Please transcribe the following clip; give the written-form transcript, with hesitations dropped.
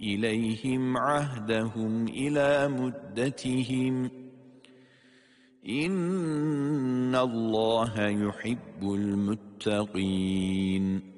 إليهم عهدهم إلى مدتهم إن الله يحب المتقين